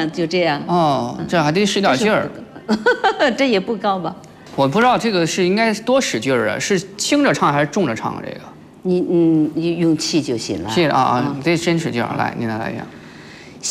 呢，就这样。 哦，这还得使点劲儿。 这也不高吧？ 我不知道这个是应该多使劲儿啊，是轻着唱还是重着唱啊？这个你用气就行了。 是啊啊，得真使劲儿。来，你来一下。